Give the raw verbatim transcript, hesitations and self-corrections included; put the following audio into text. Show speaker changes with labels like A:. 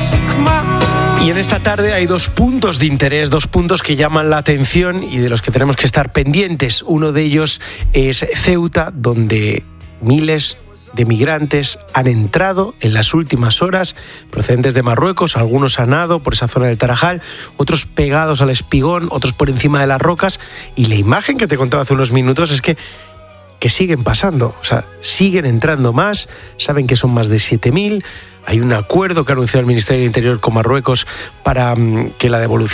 A: Y en esta tarde hay dos puntos de interés, dos puntos que llaman la atención y de los que tenemos que estar pendientes. Uno de ellos es Ceuta, donde miles de migrantes han entrado en las últimas horas, procedentes de Marruecos. Algunos han nado por esa zona del Tarajal, otros pegados al espigón, otros por encima de las rocas. Y la imagen que te contaba hace unos minutos es que que siguen pasando, o sea, siguen entrando más, saben que son más de siete mil. Hay un acuerdo que ha anunciado el Ministerio del Interior con Marruecos para um, que la devolución